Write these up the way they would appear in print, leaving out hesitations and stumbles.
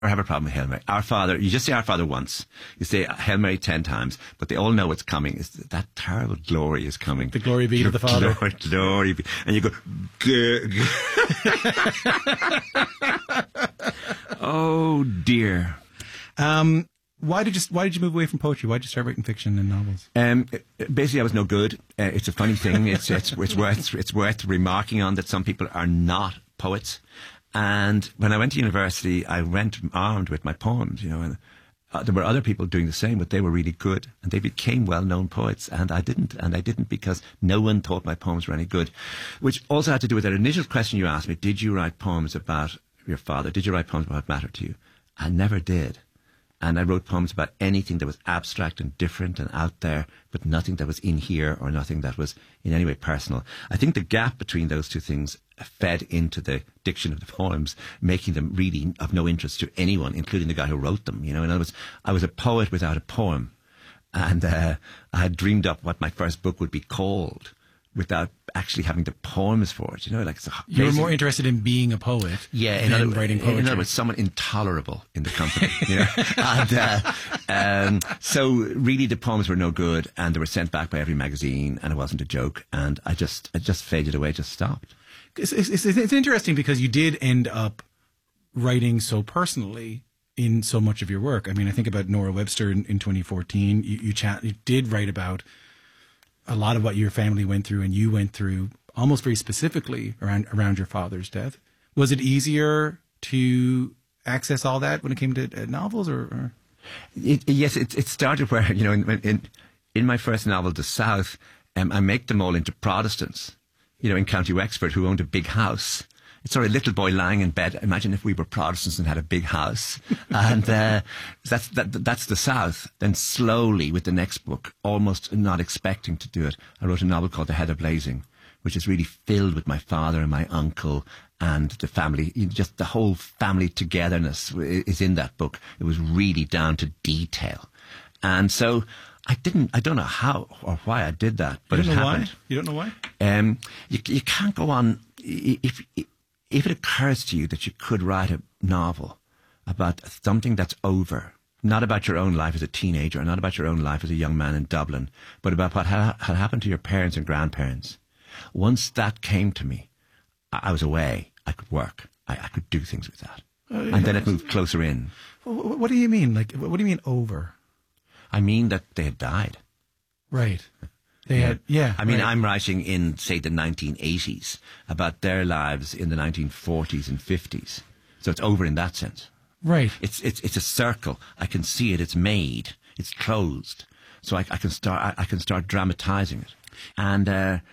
have a problem with Hail Mary. Our Father, you just say Our Father once. You say Hail Mary 10 times, but they all know what's coming. Is that terrible glory is coming. The glory be to the Father. Glory be. And you go, oh dear. Why did you move away from poetry? Why did you start writing fiction and novels? Basically, I was no good. It's a funny thing. It's worth remarking on that some people are not poets. And when I went to university, I went armed with my poems, and there were other people doing the same, but they were really good, and they became well-known poets, and I didn't because no one thought my poems were any good, which also had to do with that initial question you asked me: did you write poems about your father? Did you write poems about what mattered to you? I never did. And I wrote poems about anything that was abstract and different and out there, but nothing that was in here or nothing that was in any way personal. I think the gap between those two things fed into the diction of the poems, making them really of no interest to anyone, including the guy who wrote them. In other words, I was a poet without a poem. And I had dreamed up what my first book would be called without actually having the poems for it. You were more interested in being a poet than writing poetry. In other words, someone intolerable in the company. So really the poems were no good, and they were sent back by every magazine, and it wasn't a joke, and I just faded away, just stopped. It's interesting because you did end up writing so personally in so much of your work. I mean, I think about Nora Webster in 2014. You did write about a lot of what your family went through and you went through almost very specifically around your father's death. Was it easier to access all that when it came to novels or? Yes, it started where, in my first novel, The South, I make them all into Protestants, in County Wexford, who owned a big house. It's sort of a little boy lying in bed. Imagine if we were Protestants and had a big house. And that's the South. Then slowly, with the next book, almost not expecting to do it, I wrote a novel called The Heather Blazing, which is really filled with my father and my uncle and the family. Just the whole family togetherness is in that book. It was really down to detail. And so I don't know how or why I did that, but it happened. Why? You don't know why? You can't go on if it occurs to you that you could write a novel about something that's over, not about your own life as a teenager, or not about your own life as a young man in Dublin, but about what had happened to your parents and grandparents. Once that came to me, I was away. I could work. I could do things with that. And then it moved closer in. What do you mean? What do you mean over? I mean that they had died. Right. I'm writing in, say, the 1980s about their lives in the 1940s and 50s. So it's over in that sense. Right. It's a circle. I can see it. It's made. It's closed. So I can start dramatizing it. And,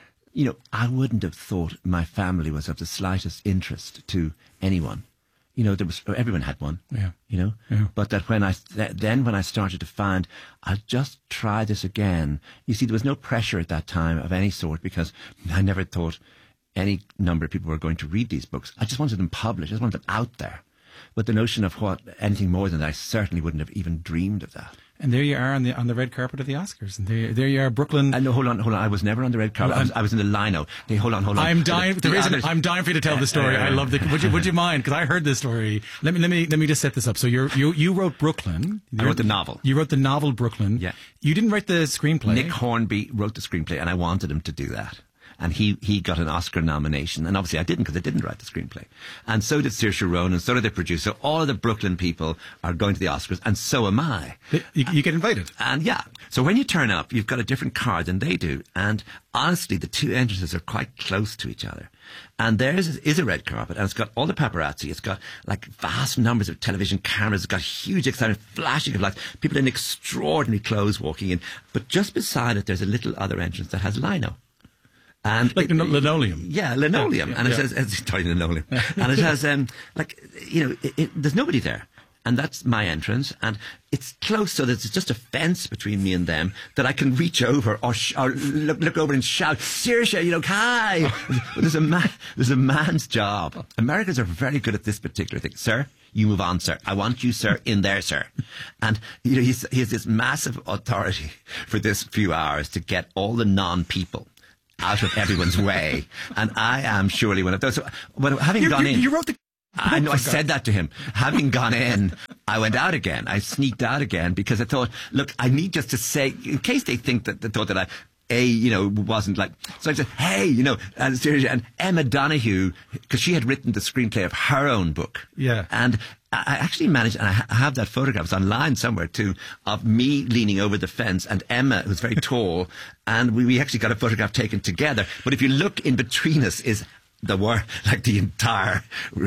I wouldn't have thought my family was of the slightest interest to anyone. Everyone had one. Yeah. But that when I started to find, I'll just try this again. You see, there was no pressure at that time of any sort because I never thought any number of people were going to read these books. I just wanted them published. I just wanted them out there. But the notion of anything more than that, I certainly wouldn't have even dreamed of that. And there you are on the red carpet of the Oscars. And there you are, Brooklyn. No, hold on. I was never on the red carpet. I was in the lino. Hold on. I'm dying. I'm dying for you to tell the story. I love the. Would you mind? Because I heard this story. Let me just set this up. So you wrote Brooklyn. I wrote the novel. You wrote the novel Brooklyn. Yeah. You didn't write the screenplay. Nick Hornby wrote the screenplay, and I wanted him to do that. And he got an Oscar nomination. And obviously I didn't because I didn't write the screenplay. And so did Saoirse Ronan, and so did the producer. All of the Brooklyn people are going to the Oscars, and so am I. You get invited. And yeah. So when you turn up, you've got a different card than they do. And honestly, the two entrances are quite close to each other. And theirs is a red carpet, and it's got all the paparazzi. It's got vast numbers of television cameras. It's got huge, exciting flashing of lights. People in extraordinary clothes walking in. But just beside it, there's a little other entrance that has lino. And linoleum. Yeah, linoleum. And it says, sorry, linoleum. And it has, there's nobody there. And that's my entrance. And it's close so that it's just a fence between me and them that I can reach over or look over and shout, Saoirse, hi. There's a man's job. Americans are very good at this particular thing. Sir, you move on, sir. I want you, sir, in there, sir. And, he has this massive authority for this few hours to get all the non-people out of everyone's way, and I am surely one of those. So, having gone in, you wrote the I know I said that to him. Having gone in, I went out again. I sneaked out again because I thought, look, I need just to say, in case they think that they thought that wasn't like, so I said, hey, and Emma Donoghue, because she had written the screenplay of her own book. Yeah. And I actually managed, and I have that photograph, it's online somewhere too, of me leaning over the fence and Emma, who's very tall, and we actually got a photograph taken together. But if you look in between us is the entire,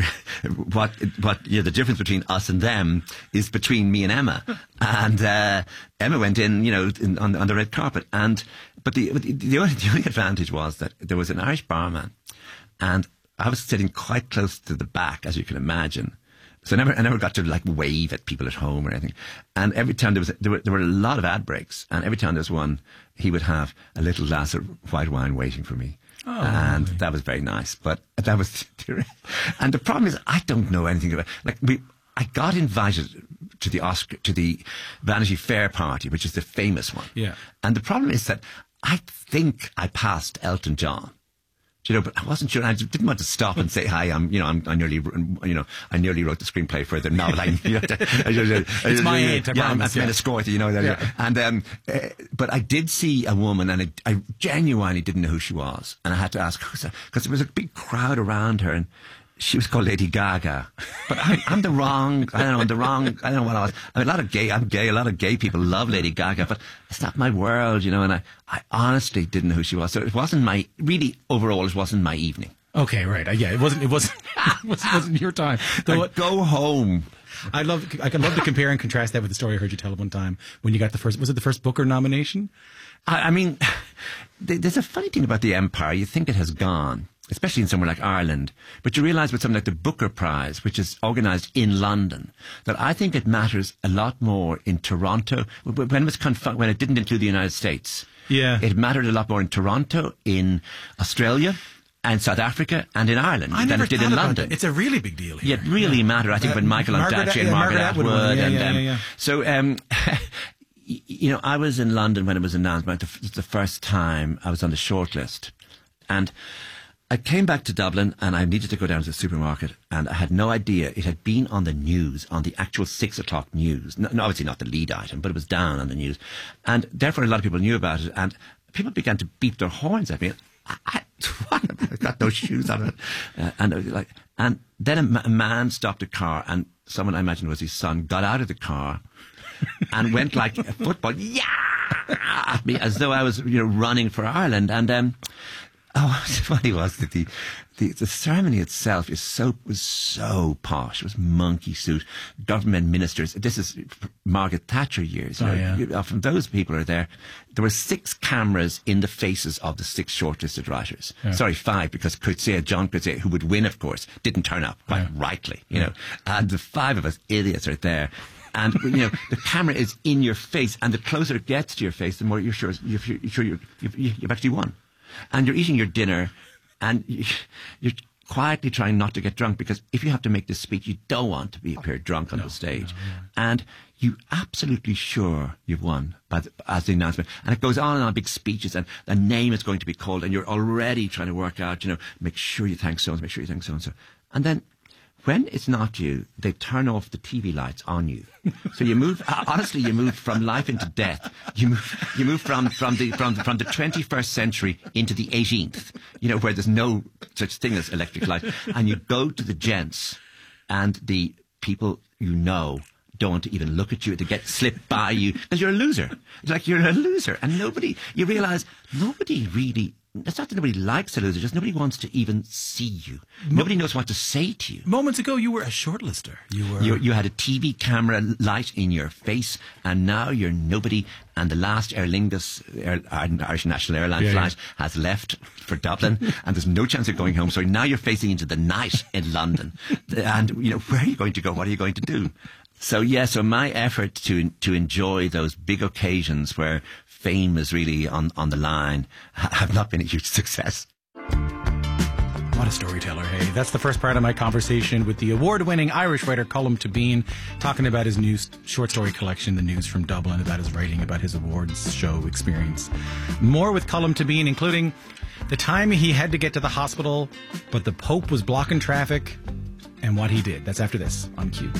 the difference between us and them is between me and Emma. And, Emma went in, on the red carpet. But the only advantage was that there was an Irish barman and I was sitting quite close to the back, as you can imagine. So I never got to like wave at people at home or anything. And every time there were a lot of ad breaks, and every time there was one, he would have a little glass of white wine waiting for me. Oh, and that was very nice. But that was, and the problem is I don't know anything about, I got invited to the Vanity Fair party, which is the famous one. Yeah. And the problem is that I think I passed Elton John. But I wasn't sure. I didn't want to stop and say, hi, I nearly wrote the screenplay for the novel. It's my age, I promise. I'm escort, Yeah. And, but I did see a woman and I genuinely didn't know who she was. And I had to ask, because there was a big crowd around her and she was called Lady Gaga. But I'm the wrong, I don't know what I was. I'm gay, a lot of gay people love Lady Gaga, but it's not my world, and I honestly didn't know who she was. So it wasn't overall, it wasn't my evening. Okay, right. It wasn't your time. Go home. I can love to compare and contrast that with the story I heard you tell one time when you got was it the first Booker nomination? I mean, there's a funny thing about the Empire. You think it has gone, especially in somewhere like Ireland. But you realise with something like the Booker Prize, which is organised in London, that I think it matters a lot more in Toronto. When it didn't include the United States, it mattered a lot more in Toronto, in Australia, and South Africa, and in Ireland than it did in London. That. It's a really big deal here. It really mattered. I think when Michael Ondaatje and Margaret Atwood. So, I was in London when it was announced. It was the first time I was on the shortlist. And I came back to Dublin and I needed to go down to the supermarket and I had no idea it had been on the news, on the actual 6 o'clock news. No, obviously not the lead item, but it was down on the news. And therefore a lot of people knew about it and people began to beep their horns at me. I got those shoes on it. And then a man stopped a car and someone, I imagine was his son, got out of the car and went like a football, at me as though I was, running for Ireland. And, what's funny was that the ceremony itself was so posh. It was monkey suit, government ministers. This is Margaret Thatcher years. From those people are there. There were 6 cameras in the faces of the 6 shortlisted writers. Yeah. Sorry, 5, because John Coetzee, who would win, of course, didn't turn up, quite rightly, And the 5 of us idiots are there. And, the camera is in your face, and the closer it gets to your face, the more you're sure you've actually won. And you're eating your dinner and you're quietly trying not to get drunk because if you have to make this speech, you don't want to appear drunk on the stage. And you're absolutely sure you've won as the announcement. And it goes on and on, big speeches, and the name is going to be called, and you're already trying to work out, make sure you thank so-and-so, make sure you thank so-and-so. And then when it's not you, they turn off the TV lights on you. So you move. Honestly, you move from life into death. You move from the 21st century into the 18th. Where there's no such thing as electric light, and you go to the gents, and the people don't even look at you. They slip by you because you're a loser. It's like you're a loser, and you realise nobody really. It's not that nobody likes a loser, just nobody wants to even see you. Nobody knows what to say to you. Moments ago, you were a shortlister. You had a TV camera light in your face, and now you're nobody. And the last Aer Lingus, Irish National Airline flight has left for Dublin, and there's no chance of going home. So now you're facing into the night in London. And, where are you going to go? What are you going to do? So my effort to enjoy those big occasions where fame is really on the line have not been a huge success. What a storyteller, hey. That's the first part of my conversation with the award-winning Irish writer Colm Tóibín, talking about his new short story collection, The News from Dublin, about his writing, about his awards show experience. More with Colm Tóibín, including the time he had to get to the hospital, but the Pope was blocking traffic, and what he did. That's after this on Q.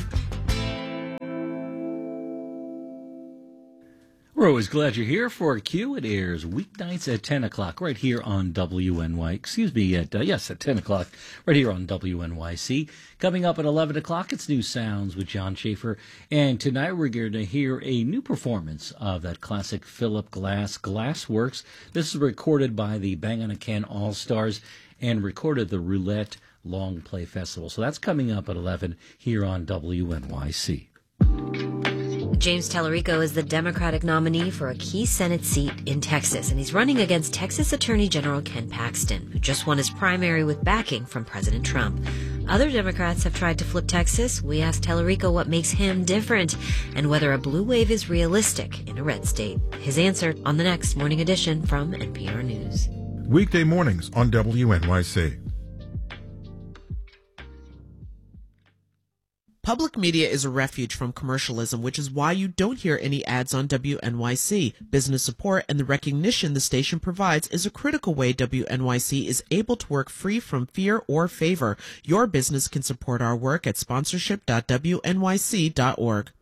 We're always glad you're here for Q. It airs weeknights at 10 o'clock right here on at 10 o'clock right here on WNYC. Coming up at 11 o'clock, it's New Sounds with John Schaefer. And tonight we're going to hear a new performance of that classic Philip Glass, Glassworks. This is recorded by the Bang on a Can All-Stars and recorded at the Roulette Long Play Festival. So that's coming up at 11 here on WNYC. James Tallarico is the Democratic nominee for a key Senate seat in Texas, and he's running against Texas Attorney General Ken Paxton, who just won his primary with backing from President Trump. Other Democrats have tried to flip Texas. We asked Tallarico what makes him different and whether a blue wave is realistic in a red state. His answer on the next Morning Edition from NPR News. Weekday mornings on WNYC. Public media is a refuge from commercialism, which is why you don't hear any ads on WNYC. Business support and the recognition the station provides is a critical way WNYC is able to work free from fear or favor. Your business can support our work at sponsorship.wnyc.org.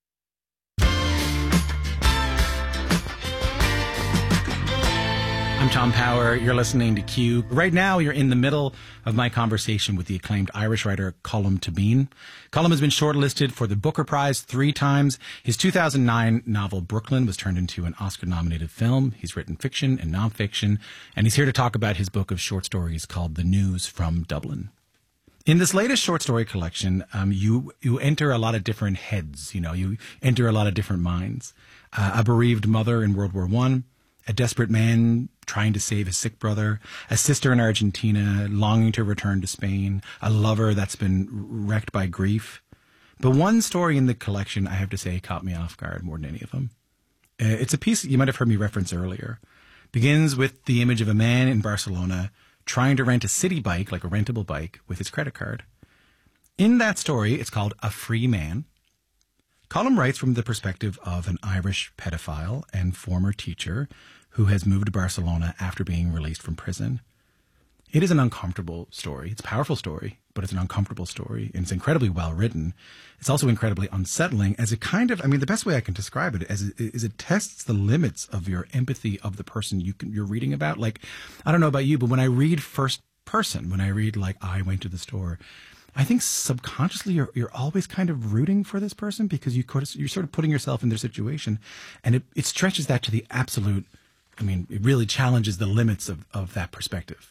I'm Tom Power. You're listening to Q. Right now, you're in the middle of my conversation with the acclaimed Irish writer Colm Tóibín. Colm has been shortlisted for the Booker Prize 3 times. His 2009 novel Brooklyn was turned into an Oscar-nominated film. He's written fiction and nonfiction, and he's here to talk about his book of short stories called The News from Dublin. In this latest short story collection, you enter a lot of different heads. You enter a lot of different minds. A bereaved mother in World War I, a desperate man trying to save his sick brother, a sister in Argentina longing to return to Spain, a lover that's been wrecked by grief. But one story in the collection, I have to say, caught me off guard more than any of them. It's a piece you might have heard me reference earlier. Begins with the image of a man in Barcelona trying to rent a city bike, like a rentable bike, with his credit card. In that story, it's called A Free Man. Colm writes from the perspective of an Irish pedophile and former teacher who has moved to Barcelona after being released from prison. It is an uncomfortable story. It's a powerful story, but it's an uncomfortable story, and it's incredibly well written. It's also incredibly unsettling as it the best way I can describe it is it tests the limits of your empathy of the person you're reading about. Like, I don't know about you, but when I read first person, when I read like I went to the store, I think subconsciously you're always kind of rooting for this person because you're sort of putting yourself in their situation, and it stretches that to the absolute. It really challenges the limits of that perspective.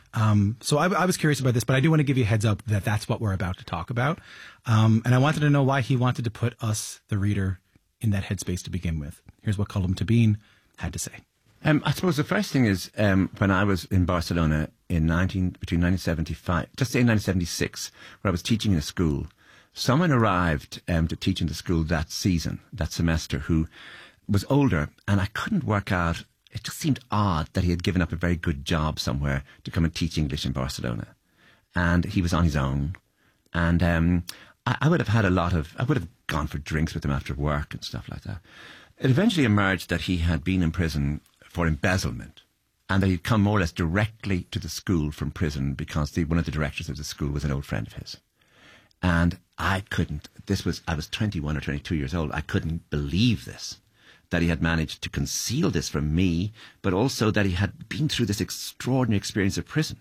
So I was curious about this, but I do want to give you a heads up that that's what we're about to talk about. And I wanted to know why he wanted to put us, the reader, in that headspace to begin with. Here's what Colm Tóibín had to say. I suppose the first thing is when I was in Barcelona between 1975, just say 1976, where I was teaching in a school, someone arrived to teach in the school that semester, who was older, and I couldn't work out. It just seemed odd that he had given up a very good job somewhere to come and teach English in Barcelona. And he was on his own. And I would have gone for drinks with him after work and stuff like that. It eventually emerged that he had been in prison for embezzlement and that he'd come more or less directly to the school from prison because one of the directors of the school was an old friend of his. And I was 21 or 22 years old. I couldn't believe this, that he had managed to conceal this from me, but also that he had been through this extraordinary experience of prison.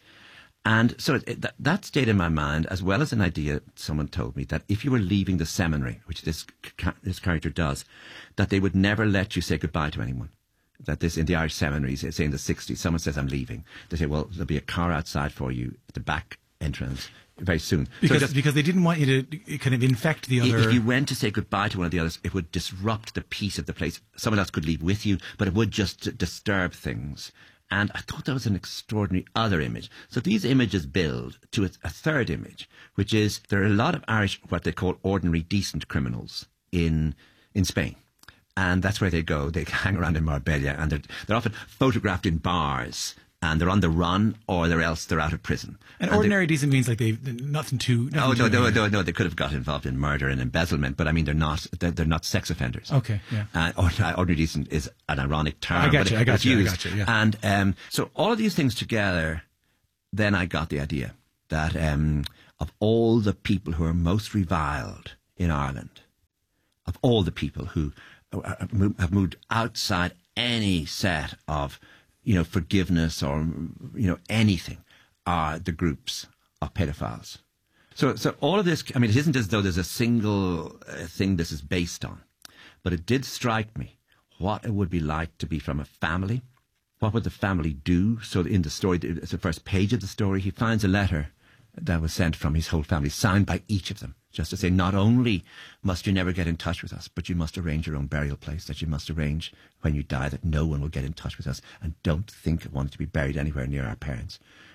And so that stayed in my mind, as well as an idea someone told me that if you were leaving the seminary, which this character does, that they would never let you say goodbye to anyone. That this in the Irish seminaries, say in the 60s, someone says, I'm leaving. They say, well, there'll be a car outside for you at the back entrance very soon. Because they didn't want you to kind of infect the other. If you went to say goodbye to one of the others, it would disrupt the peace of the place. Someone else could leave with you, but it would just disturb things. And I thought that was an extraordinary other image. So these images build to a third image, which is there are a lot of Irish, what they call ordinary decent criminals in Spain. And that's where they go. They hang around in Marbella, and they're often photographed in bars, and they're on the run, or they're out of prison. And ordinary decent means like they've nothing too. No. They could have got involved in murder and embezzlement, but they're not sex offenders. Okay, yeah. Ordinary decent is an ironic term. I got you. Yeah. And so all of these things together, then I got the idea that of all the people who are most reviled in Ireland, of all the people who have moved outside any set of, forgiveness or, anything, are the groups of pedophiles. So all of this, it isn't as though there's a single thing this is based on, but it did strike me what it would be like to be from a family. What would the family do? So in the story, it's the first page of the story, he finds a letter that was sent from his whole family, signed by each of them, just to say, not only must you never get in touch with us, but you must arrange your own burial place, that you must arrange when you die that no one will get in touch with us, and don't think of wanting to be buried anywhere near our parents.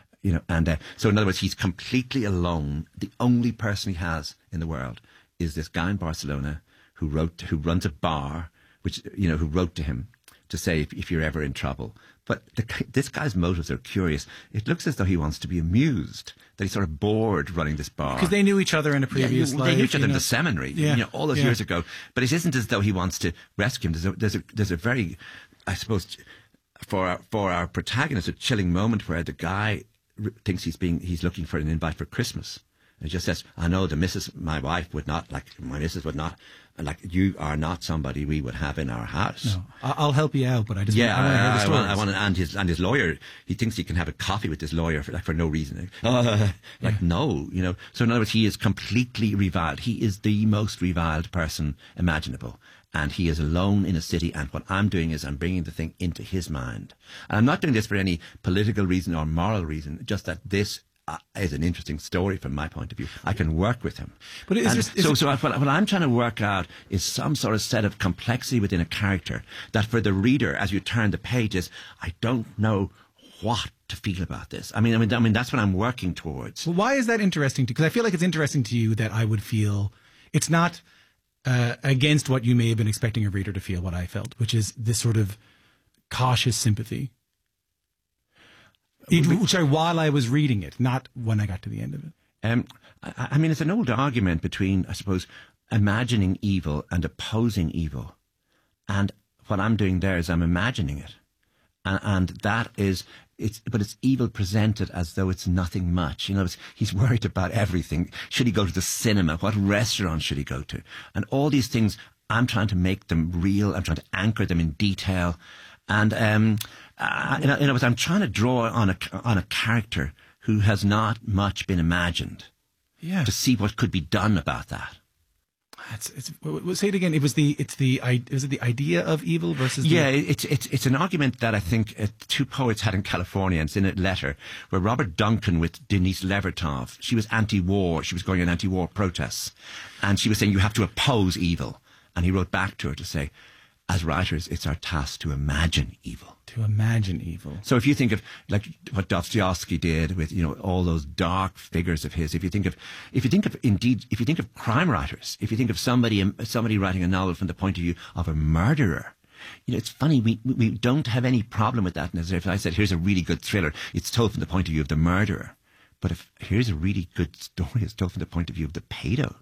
So in other words, he's completely alone. The only person he has in the world is this guy in Barcelona who runs a bar, who wrote to him to say if you're ever in trouble. But this guy's motives are curious. It looks as though he wants to be amused, that he's sort of bored running this bar. Because they knew each other in a previous life. They knew each other in the seminary, all those years ago. But it isn't as though he wants to rescue him. There's a very, I suppose, for our protagonist, a chilling moment where the guy thinks he's looking for an invite for Christmas. And he just says, I know my wife would not, my missus would not, you are not somebody we would have in our house. No, I'll help you out, but I just want to hear the stories. I want and his lawyer, he thinks he can have a coffee with his lawyer for no reason. No, So in other words, he is completely reviled. He is the most reviled person imaginable. And he is alone in a city, and what I'm doing is I'm bringing the thing into his mind. And I'm not doing this for any political reason or moral reason, just that this is an interesting story from my point of view. I can work with him. But what I'm trying to work out is some sort of set of complexity within a character that for the reader, as you turn the pages, I don't know what to feel about this. I mean, that's what I'm working towards. Well, why is that interesting? Because I feel like it's interesting to you that I would feel it's not against what you may have been expecting a reader to feel, what I felt, which is this sort of cautious sympathy. While I was reading it, not when I got to the end of it. It's an old argument between, I suppose, imagining evil and opposing evil. And what I'm doing there is I'm imagining it. And that is, but it's evil presented as though it's nothing much. He's worried about everything. Should he go to the cinema? What restaurant should he go to? And all these things, I'm trying to make them real. I'm trying to anchor them in detail. And, I'm trying to draw on a character who has not much been imagined. Yeah. To see what could be done about that. Say it again. Is it the idea of evil versus? It's an argument that I think two poets had in California, and it's in a letter where Robert Duncan with Denise Levertov. She was anti-war. She was going on anti-war protests, and she was saying you have to oppose evil. And he wrote back to her to say, as writers, it's our task to imagine evil. To imagine evil. So if you think of what Dostoevsky did with all those dark figures of his, if you think of crime writers, if you think of somebody writing a novel from the point of view of a murderer, it's funny we don't have any problem with that. And if I said here's a really good thriller, it's told from the point of view of the murderer. But if here's a really good story, it's told from the point of view of the pedophile.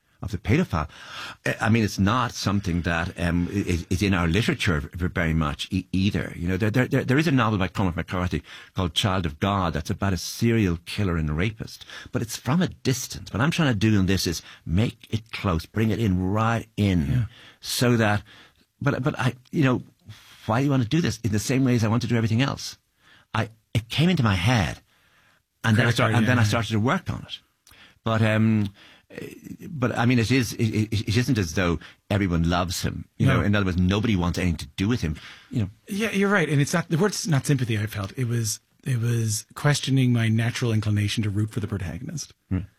It's not something that is in our literature very much either. There is a novel by Cormac McCarthy called Child of God that's about a serial killer and rapist, but it's from a distance. What I'm trying to do in this is make it close, bring it in right in, so that. But why do you want to do this? In the same way as I want to do everything else. It came into my head, and then I started to work on it. But it isn't as though everyone loves him. No. In other words, nobody wants anything to do with him. Yeah, you're right. And it's not the word's not sympathy. I felt it was questioning my natural inclination to root for the protagonist.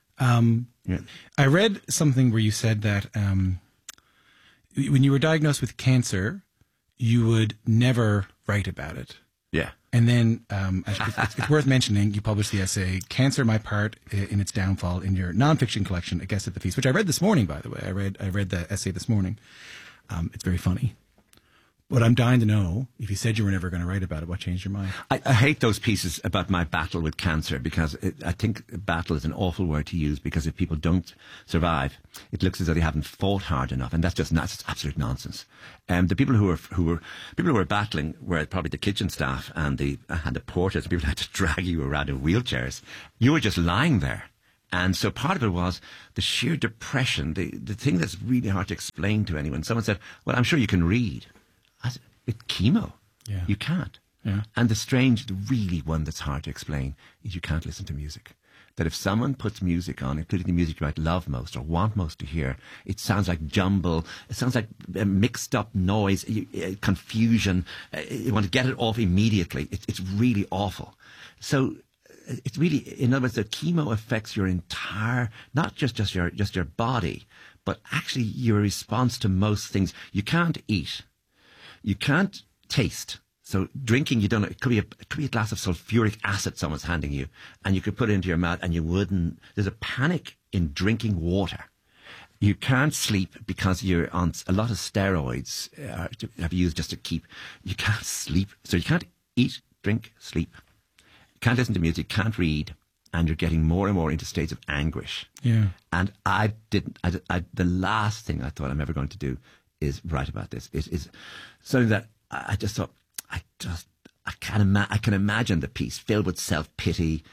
I read something where you said that when you were diagnosed with cancer, you would never write about it. Yeah. And then it's worth mentioning, you published the essay, Cancer, My Part in Its Downfall, in your nonfiction collection, A Guest at the Feast, which I read this morning, by the way. I read the essay this morning. It's very funny. But I'm dying to know, if you said you were never going to write about it, what changed your mind? I hate those pieces about my battle with cancer, because I think battle is an awful word to use, because if people don't survive, it looks as though they haven't fought hard enough, and that's absolute nonsense. The people who were battling were probably the kitchen staff and the porters, people who had to drag you around in wheelchairs. You were just lying there. And so part of it was the sheer depression, the thing that's really hard to explain to anyone. Someone said, well, I'm sure you can read. I said, with chemo, you can't. Yeah. And the really one that's hard to explain is you can't listen to music. That if someone puts music on, including the music you might love most or want most to hear, it sounds like jumble. It sounds like mixed up noise, confusion. You want to get it off immediately. It's really awful. So it's really, in other words, the chemo affects your entire, not just your body, but actually your response to most things. You can't eat. You can't taste. So drinking, you don't know, it could be a glass of sulfuric acid someone's handing you, and you could put it into your mouth and you wouldn't. There's a panic in drinking water. You can't sleep because you're on a lot of steroids have used just to keep. You can't sleep. So you can't eat, drink, sleep. You can't listen to music, can't read, and you're getting more and more into states of anguish. Yeah. And the last thing I thought I'm ever going to do is write about this. Is something that I just thought, I can imagine the piece filled with self-pity,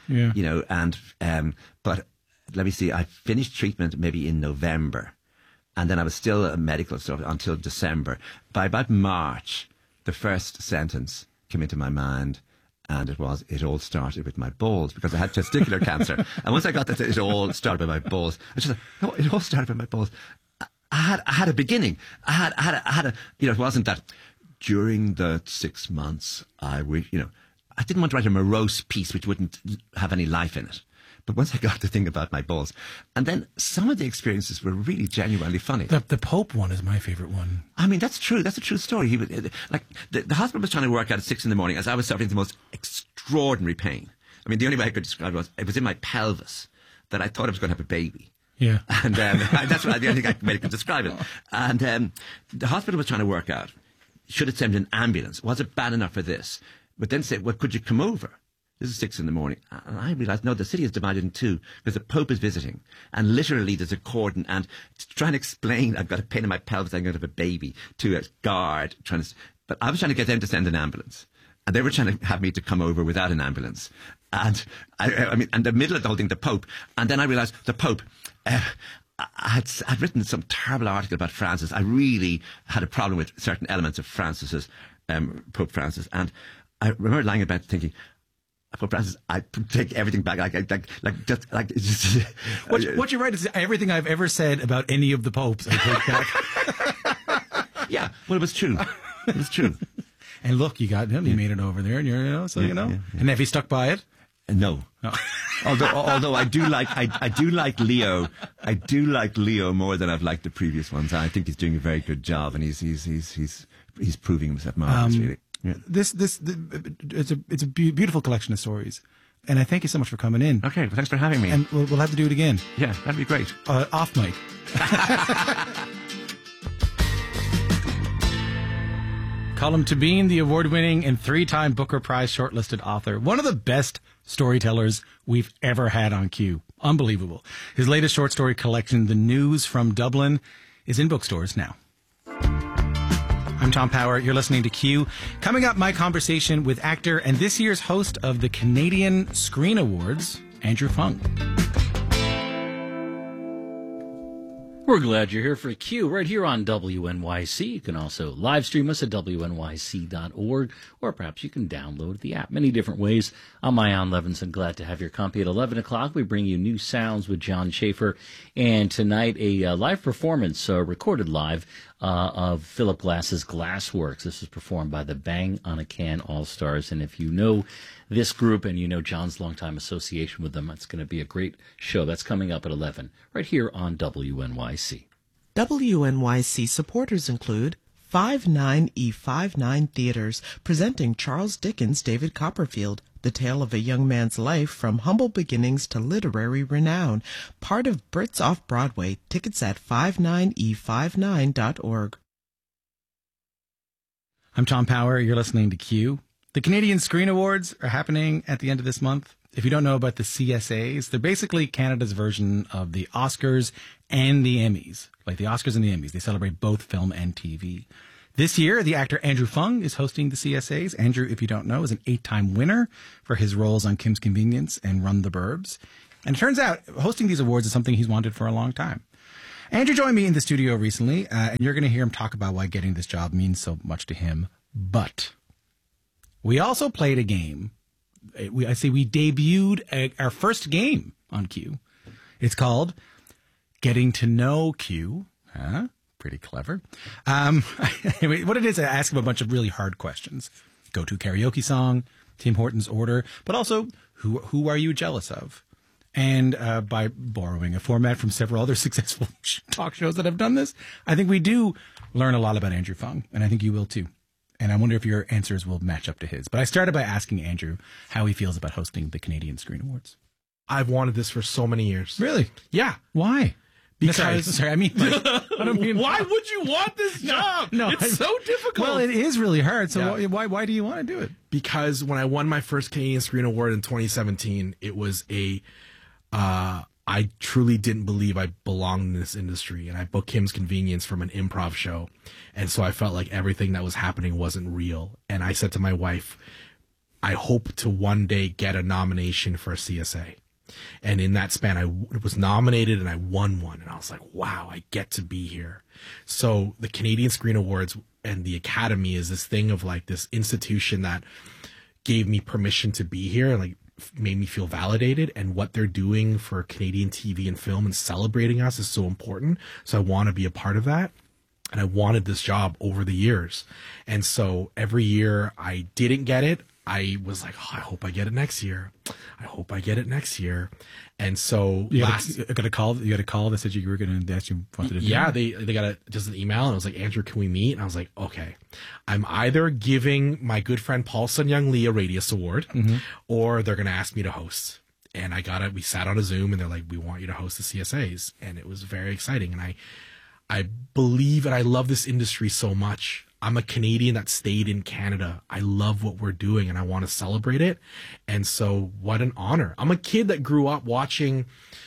but let me see, I finished treatment maybe in November, and then I was still a medical stuff until December. By about March, the first sentence came into my mind, and it all started with my balls, because I had testicular cancer. And once I got that, it all started with my balls. I just thought, no, it all started with my balls. I had a beginning. I had a, it wasn't that during the 6 months, I didn't want to write a morose piece which wouldn't have any life in it. But once I got to think about my balls, and then some of the experiences were really genuinely funny. The Pope one is my favorite one. I mean, that's true. That's a true story. He was like the hospital was trying to work out at 6 a.m. as I was suffering the most extraordinary pain. I mean, the only way I could describe it was in my pelvis that I thought I was going to have a baby. Yeah, and that's the only thing I could describe it. And the hospital was trying to work out, should it send an ambulance? Was it bad enough for this? But then say, well, could you come over? This is 6 a.m. And I realized, no, the city is divided in two because the Pope is visiting. And literally there's a cordon. And trying to explain, I've got a pain in my pelvis, I'm going to have a baby, to a guard. But I was trying to get them to send an ambulance. And they were trying to have me to come over without an ambulance. And I mean, in the middle of the whole thing, the Pope. And then I realized the Pope, I'd written some terrible article about Francis. I really had a problem with certain elements of Francis's, Pope Francis. And I remember lying about thinking, Pope Francis, I take everything back. What you write is everything I've ever said about any of the popes I take back. Yeah, well, it was true. It was true. And look, you made it over there, and And have you stuck by it? No. Although I do like Leo. I do like Leo more than I've liked the previous ones. I think he's doing a very good job, and he's proving himself marvelous, really. Yeah. It's a beautiful collection of stories, and I thank you so much for coming in. Okay, well, thanks for having me. And we'll have to do it again. Yeah, that'd be great. Off mic. Colm Tóibín, the award-winning and 3-time Booker Prize shortlisted author, one of the best storytellers we've ever had on Q. Unbelievable. His latest short story collection, The News from Dublin, is in bookstores now. I'm Tom Power. You're listening to Q. Coming up, my conversation with actor and this year's host of the Canadian Screen Awards, Andrew Fung. We're glad you're here for Q right here on WNYC. You can also live stream us at WNYC.org, or perhaps you can download the app. Many different ways. I'm Ian Levinson. Glad to have your company. At 11 o'clock, we bring you New Sounds with John Schaefer. And tonight, a live performance, recorded live, of Philip Glass's Glassworks. This is performed by the Bang on a Can All-Stars. And if you know this group and you know John's longtime association with them, it's going to be a great show. That's coming up at 11, right here on WNYC. WNYC supporters include 59E59 Theaters, presenting Charles Dickens' David Copperfield, the tale of a young man's life from humble beginnings to literary renown. Part of Brits Off-Broadway. Tickets at 59e59.org. I'm Tom Power. You're listening to Q. The Canadian Screen Awards are happening at the end of this month. If you don't know about the CSAs, they're basically Canada's version of the Oscars and the Emmys. Like the Oscars and the Emmys, they celebrate both film and TV. This year, the actor Andrew Fung is hosting the CSAs. Andrew, if you don't know, is an 8-time winner for his roles on Kim's Convenience and Run the Burbs. And it turns out hosting these awards is something he's wanted for a long time. Andrew joined me in the studio recently, and you're going to hear him talk about why getting this job means so much to him. But we also played a game. We debuted our first game on Q. It's called Getting to Know Q. Pretty clever. What it is, I ask him a bunch of really hard questions. Go-to karaoke song, Tim Hortons order, but also who are you jealous of? And by borrowing a format from several other successful talk shows that have done this, I think we do learn a lot about Andrew Fung, and I think you will too. And I wonder if your answers will match up to his. But I started by asking Andrew how he feels about hosting the Canadian Screen Awards. I've wanted this for so many years. Really? Yeah. Why? Because sorry, I mean, I don't mean. Why would you want this job? No, it's so difficult. Well, it is really hard. So why do you want to do it? Because when I won my first Canadian Screen Award in 2017, it was I truly didn't believe I belonged in this industry, and I booked Kim's Convenience from an improv show, and so I felt like everything that was happening wasn't real. And I said to my wife, I hope to one day get a nomination for a CSA. And in that span, I was nominated and I won one. And I was like, wow, I get to be here. So the Canadian Screen Awards and the Academy is this thing of like this institution that gave me permission to be here and like made me feel validated. And what they're doing for Canadian TV and film and celebrating us is so important. So I want to be a part of that. And I wanted this job over the years. And so every year I didn't get it, I was like, oh, I hope I get it next year. I hope I get it next year. And so you got a call that said you were going to ask you wanted to do yeah, it? they got just an email and I was like, Andrew, can we meet? And I was like, okay, I'm either giving my good friend Paul Sun-Young Lee a Radius Award or they're going to ask me to host. And we sat on a Zoom and they're like, we want you to host the CSAs. And it was very exciting. And I believe and I love this industry so much. I'm a Canadian that stayed in Canada. I love what we're doing and I want to celebrate it. And so what an honor. I'm a kid that grew up watching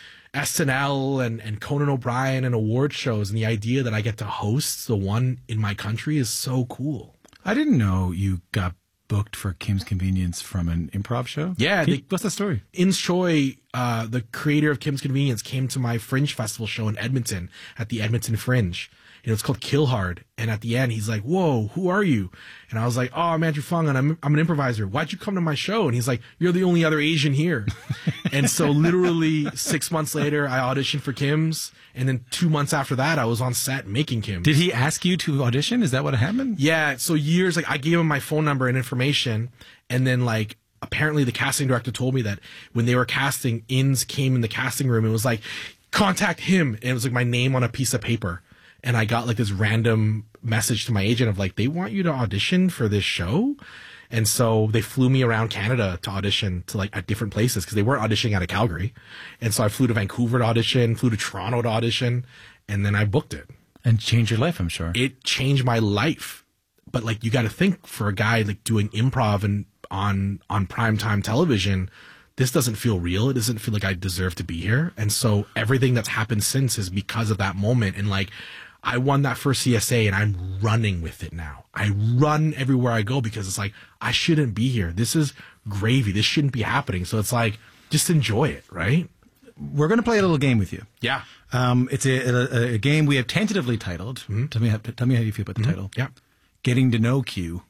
SNL and Conan O'Brien and award shows. And the idea that I get to host the one in my country is so cool. I didn't know you got booked for Kim's Convenience from an improv show. Yeah. What's the story? In Choi, the creator of Kim's Convenience, came to my Fringe Festival show in Edmonton at the Edmonton Fringe. And it's called Kill Hard. And at the end, he's like, whoa, who are you? And I was like, oh, I'm Andrew Fung and I'm an improviser. Why'd you come to my show? And he's like, you're the only other Asian here. And so literally 6 months later, I auditioned for Kim's. And then 2 months after that, I was on set making Kim's. Did he ask you to audition? Is that what happened? Yeah. So I gave him my phone number and information. And then apparently the casting director told me that when they were casting, Inns came in the casting room and was like, contact him. And it was like my name on a piece of paper. And I got this random message to my agent of they want you to audition for this show. And so they flew me around Canada to audition to at different places because they weren't auditioning out of Calgary. And so I flew to Vancouver to audition, flew to Toronto to audition, and then I booked it. And changed your life, I'm sure. It changed my life. But you got to think for a guy doing improv and on primetime television, this doesn't feel real. It doesn't feel like I deserve to be here. And so everything that's happened since is because of that moment. And I won that first CSA and I'm running with it now. I run everywhere I go because it's I shouldn't be here. This is gravy. This shouldn't be happening. So it's just enjoy it, right? We're going to play a little game with you. Yeah. It's a game we have tentatively titled. Mm-hmm. Tell me how you feel about the title. Yeah. Getting to Know Q.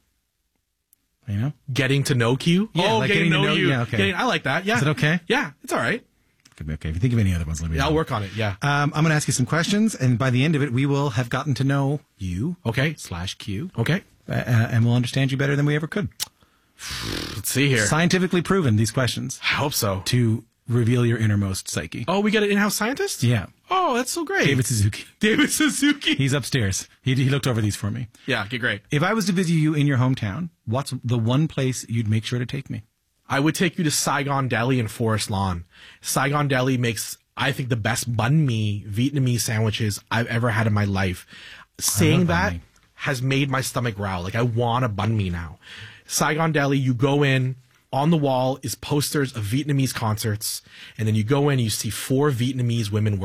You know? Getting to know Q? Yeah, getting to know you. Yeah, okay. I like that. Yeah. Is it okay? Yeah, it's all right. Okay, if you think of any other ones, let me know. I'll work on it, yeah. I'm going to ask you some questions, and by the end of it, we will have gotten to know you. Okay. /Q. Okay. And we'll understand you better than we ever could. Let's see here. Scientifically proven, these questions. I hope so. To reveal your innermost psyche. Oh, we got an in-house scientist? Yeah. Oh, that's so great. David Suzuki. He's upstairs. He looked over these for me. Yeah, okay, great. If I was to visit you in your hometown, what's the one place you'd make sure to take me? I would take you to Saigon Deli in Forest Lawn. Saigon Deli makes, I think, the best banh mi Vietnamese sandwiches I've ever had in my life. Saying that has made my stomach growl. I want a banh mi now. Saigon Deli, you go in, on the wall is posters of Vietnamese concerts, and then you go in and you see 4 Vietnamese women working,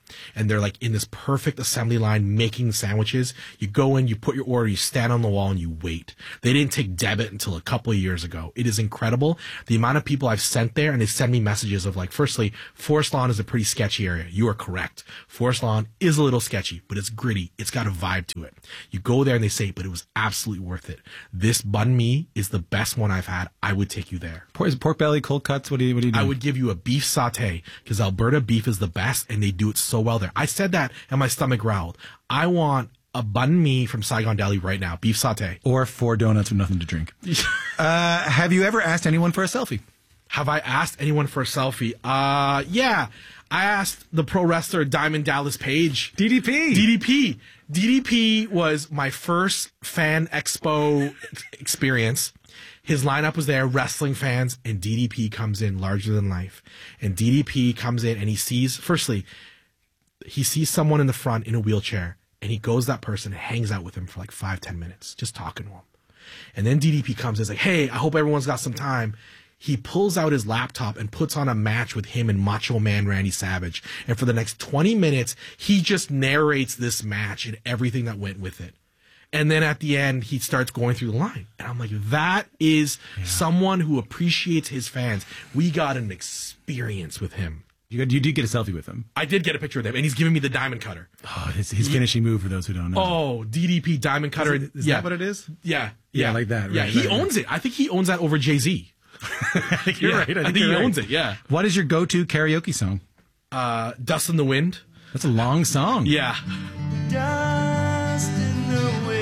and they're like in this perfect assembly line making sandwiches. You go in, you put your order, you stand on the wall, and you wait. They didn't take debit until a couple of years ago. It is incredible the amount of people I've sent there, and they send me messages of like, firstly, Forest Lawn is a pretty sketchy area. You are correct. Forest Lawn is a little sketchy, but it's gritty. It's got a vibe to it. You go there and they say, but it was absolutely worth it. This banh mi is the best one I've had. I would take you there. Is it pork belly, cold cuts? What do you do? I would give you a beef saute because Alberta beef is the best and they do it so well there. I said that and my stomach growled. I want a banh mi from Saigon Deli right now, beef saute. Or 4 donuts with nothing to drink. Have you ever asked anyone for a selfie? Have I asked anyone for a selfie? Yeah. I asked the pro wrestler Diamond Dallas Page. DDP. DDP was my first fan expo experience. His lineup was there, wrestling fans, and DDP comes in larger than life. And DDP comes in and he sees someone in the front in a wheelchair, and he goes to that person and hangs out with him for like 5-10 minutes, just talking to him. And then DDP comes in and is like, hey, I hope everyone's got some time. He pulls out his laptop and puts on a match with him and Macho Man Randy Savage. And for the next 20 minutes, he just narrates this match and everything that went with it. And then at the end, he starts going through the line. And I'm like, that is someone who appreciates his fans. We got an experience with him. You did get a selfie with him. I did get a picture with him, and he's giving me the diamond cutter. Oh, his finishing move for those who don't know. Oh, DDP diamond cutter. Is that what it is? Yeah. Yeah, like that. Yeah, right, he right, owns it. I think he owns that over Jay-Z. You're right. I think he you're owns right. it, yeah. What is your go-to karaoke song? Dust in the Wind. That's a long song. Yeah. Dust in the wind.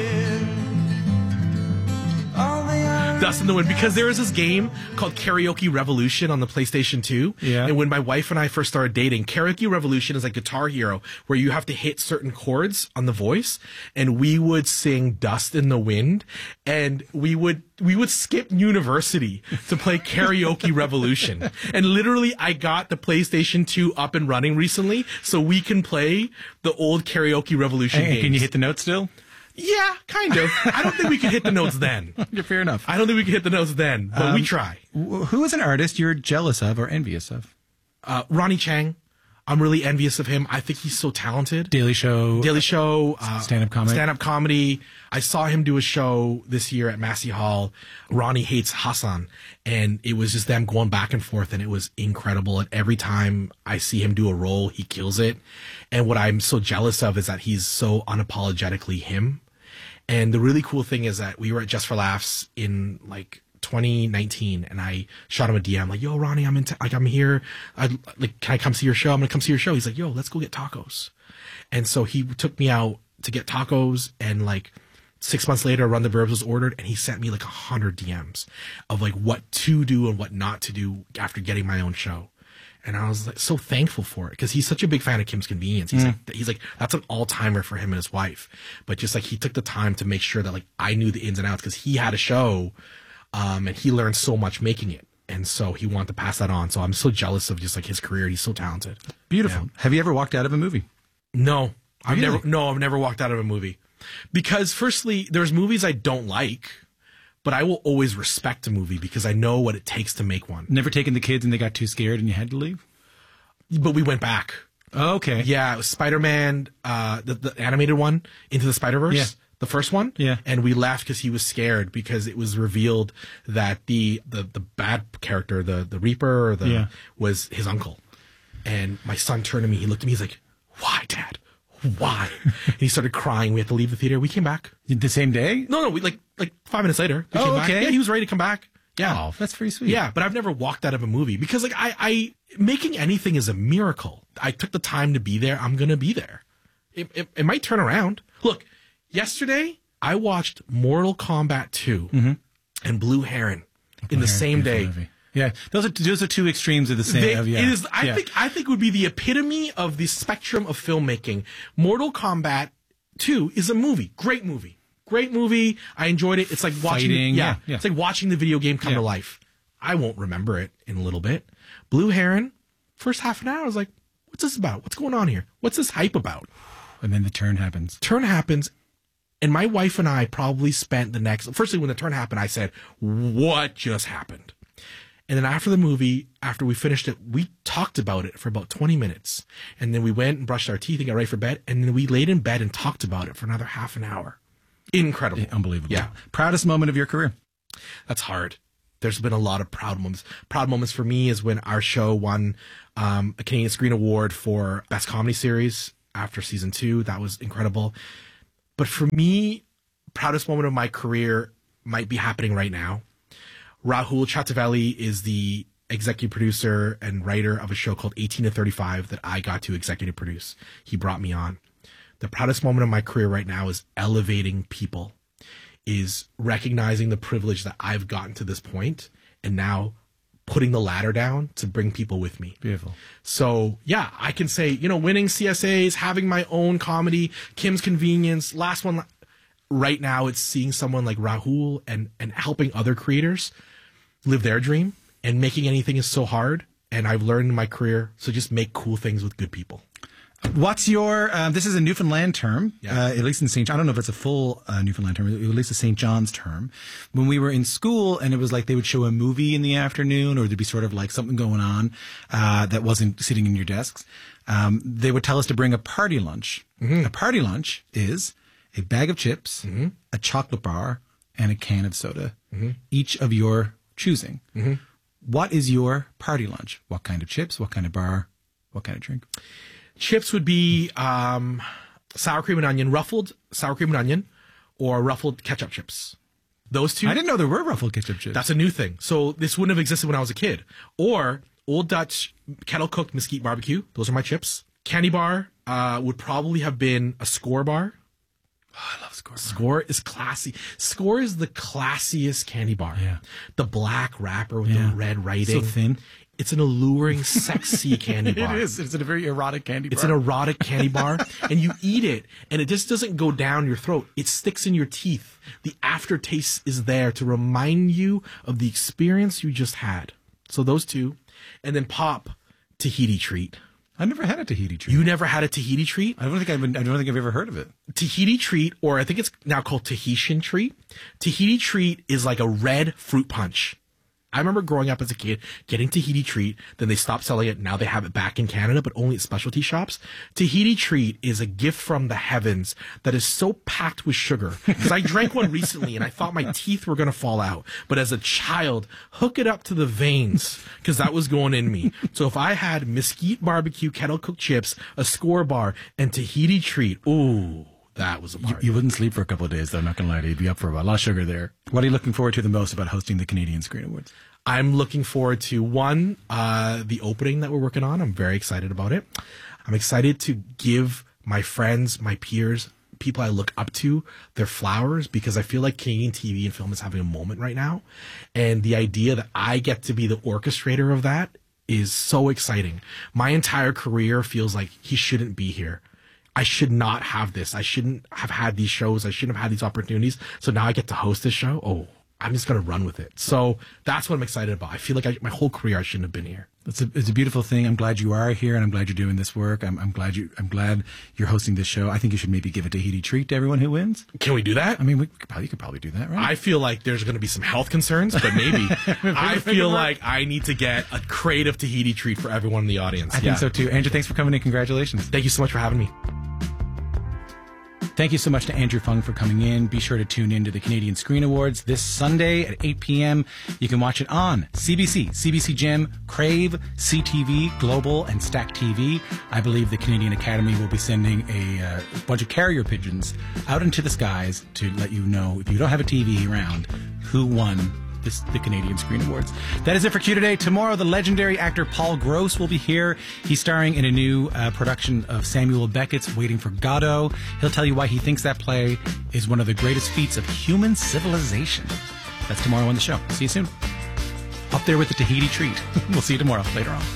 Dust in the Wind, because there was this game called Karaoke Revolution on the PlayStation 2. Yeah. And when my wife and I first started dating, Karaoke Revolution is like Guitar Hero, where you have to hit certain chords on the voice, and we would sing Dust in the Wind, and we would skip university to play Karaoke Revolution. And literally, I got the PlayStation 2 up and running recently, so we can play the old Karaoke Revolution games. Can you hit the notes still? Yeah, kind of. I don't think we could hit the notes then. Fair enough. I don't think we could hit the notes then, but we try. Who is an artist you're jealous of or envious of? Ronnie Chang. I'm really envious of him. I think he's so talented. Daily Show. Stand-up comedy. I saw him do a show this year at Massey Hall. Ronnie hates Hassan. And it was just them going back and forth, and it was incredible. And every time I see him do a role, he kills it. And what I'm so jealous of is that he's so unapologetically him. And the really cool thing is that we were at Just for Laughs in like 2019, and I shot him a DM like, "Yo, Ronnie, I'm here. Can I come see your show? I'm gonna come see your show." He's like, "Yo, let's go get tacos." And so he took me out to get tacos, and like 6 months later, Run the Burbs was ordered, and he sent me like 100 DMs of like what to do and what not to do after getting my own show. And I was like, so thankful for it, because he's such a big fan of Kim's Convenience. He's like, that's an all-timer for him and his wife. But just like, he took the time to make sure that like I knew the ins and outs, because he had a show, and he learned so much making it. And so he wanted to pass that on. So I'm so jealous of just like his career. He's so talented. Beautiful. Yeah. Have you ever walked out of a movie? No, Really? I've never walked out of a movie, because firstly, there's movies I don't like, but I will always respect a movie because I know what it takes to make one. Never taken the kids and they got too scared and you had to leave? But we went back. Oh, okay. Yeah, it was Spider-Man, the animated one, Into the Spider-Verse. Yeah. The first one. Yeah. And we left because he was scared, because it was revealed that the bad character, the Reaper, was his uncle. And my son turned to me, he looked at me, he's like, "Why, Dad? Why?" And he started crying. We had to leave the theater. We came back. The same day? No, we like 5 minutes later. We came back. Okay. Yeah, he was ready to come back. Yeah. Oh, that's pretty sweet. Yeah, but I've never walked out of a movie because like I making anything is a miracle. I took the time to be there. I'm going to be there. It might turn around. Look, yesterday I watched Mortal Kombat 2 and Blue Heron in the same day. Movie. Yeah, those are two extremes of the same. It is. I think it would be the epitome of the spectrum of filmmaking. Mortal Kombat 2 is a movie. Great movie. I enjoyed it. It's like watching. Fighting, yeah. It's like watching the video game come to life. I won't remember it in a little bit. Blue Heron, first half an hour, I was like, "What's this about? What's going on here? What's this hype about?" And then the turn happens. And my wife and I probably spent the next. Firstly, when the turn happened, I said, "What just happened?" And then after the movie, after we finished it, we talked about it for about 20 minutes. And then we went and brushed our teeth and got ready for bed. And then we laid in bed and talked about it for another half an hour. Incredible. Unbelievable. Yeah. Proudest moment of your career? That's hard. There's been a lot of proud moments. Proud moments for me is when our show won a Canadian Screen Award for Best Comedy Series after season 2. That was incredible. But for me, proudest moment of my career might be happening right now. Rahul Chattavelli is the executive producer and writer of a show called 18 to 35 that I got to executive produce. He brought me on. The proudest moment of my career right now is elevating people, is recognizing the privilege that I've gotten to this point and now putting the ladder down to bring people with me. Beautiful. So yeah, I can say, you know, winning CSAs, having my own comedy, Kim's Convenience, last one. Right now it's seeing someone like Rahul and helping other creators live their dream, and making anything is so hard. And I've learned in my career, so just make cool things with good people. What's your, this is a Newfoundland term, Yeah. at least in St. I don't know if it's a full Newfoundland term, at least a St. John's term. When we were in school and it was like they would show a movie in the afternoon, or there'd be sort of like something going on that wasn't sitting in your desks, they would tell us to bring a party lunch. A party lunch is a bag of chips, a chocolate bar, and a can of soda, each of your choosing. What is your party lunch? What kind of chips? What kind of bar? What kind of drink? Chips would be sour cream and onion, ruffled sour cream and onion, or ruffled ketchup chips. Those two. I didn't know there were ruffled ketchup chips. That's a new thing. So this wouldn't have existed when I was a kid. Or Old Dutch kettle cooked mesquite barbecue. Those are my chips. Candy bar would probably have been a Score bar. Oh, I love Score. Score is classy. Score is the classiest candy bar. Yeah. The black wrapper with the red writing. So thin. It's an alluring, sexy candy bar. It is. It's a very erotic candy bar. It's an erotic candy bar, and you eat it, and it just doesn't go down your throat. It sticks in your teeth. The aftertaste is there to remind you of the experience you just had. So those two, and then pop Tahiti treat. I never had a Tahiti treat. You never had a Tahiti treat? I don't think I've ever heard of it. Tahiti treat, or I think it's now called Tahitian treat. Tahiti treat is like a red fruit punch. I remember growing up as a kid, getting Tahiti treat, then they stopped selling it, now they have it back in Canada, but only at specialty shops. Tahiti treat is a gift from the heavens that is so packed with sugar. Because I drank one recently and I thought my teeth were going to fall out. But as a child, hook it up to the veins, because that was going in me. So if I had mesquite barbecue, kettle cooked chips, a Score bar, and Tahiti treat, ooh, that was a party. You wouldn't sleep for a couple of days, though, not going to lie to you. You'd be up for a while. A lot of sugar there. What are you looking forward to the most about hosting the Canadian Screen Awards? I'm looking forward to, one, the opening that we're working on. I'm very excited about it. I'm excited to give my friends, my peers, people I look up to, their flowers, because I feel like Canadian TV and film is having a moment right now. And the idea that I get to be the orchestrator of that is so exciting. My entire career feels like he shouldn't be here. I should not have this. I shouldn't have had these shows. I shouldn't have had these opportunities. So now I get to host this show. Oh, I'm just going to run with it. So that's what I'm excited about. I feel like my whole career I shouldn't have been here. It's a beautiful thing. I'm glad you are here, and I'm glad you're doing this work. I'm glad you're hosting this show. I think you should maybe give a Tahiti treat to everyone who wins. Can we do that? I mean, you could probably do that, right? I feel like there's going to be some health concerns, but maybe. I feel like I need to get a creative Tahiti treat for everyone in the audience. I think so too. Andrew, thanks for coming in. Congratulations. Thank you so much for having me. Thank you so much to Andrew Fung for coming in. Be sure to tune in to the Canadian Screen Awards this Sunday at 8 p.m. You can watch it on CBC, CBC Gem, Crave, CTV, Global, and Stack TV. I believe the Canadian Academy will be sending a bunch of carrier pigeons out into the skies to let you know, if you don't have a TV around, who won the Canadian Screen Awards. That is it for Q today. Tomorrow, the legendary actor Paul Gross will be here. He's starring in a new production of Samuel Beckett's Waiting for Godot. He'll tell you why he thinks that play is one of the greatest feats of human civilization. That's tomorrow on the show. See you soon. Up there with the Tahiti treat. We'll see you tomorrow, later on.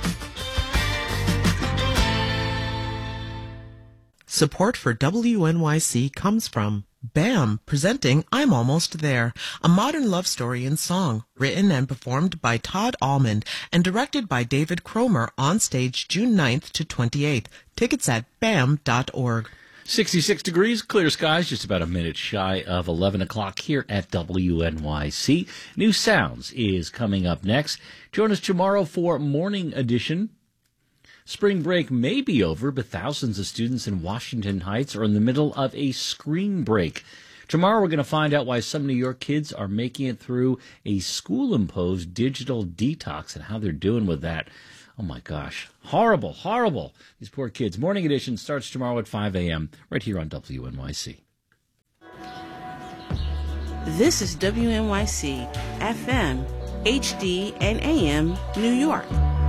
Support for WNYC comes from BAM, presenting I'm Almost There, a modern love story in song, written and performed by Todd Almond and directed by David Cromer, on stage June 9th to 28th. Tickets at BAM.org. 66 degrees, clear skies, just about a minute shy of 11 o'clock here at WNYC. New Sounds is coming up next. Join us tomorrow for Morning Edition. Spring break may be over, but thousands of students in Washington Heights are in the middle of a screen break. Tomorrow we're going to find out why some New York kids are making it through a school-imposed digital detox and how they're doing with that. Oh, my gosh. Horrible, horrible. These poor kids. Morning Edition starts tomorrow at 5 a.m. right here on WNYC. This is WNYC, FM, HD, and AM, New York.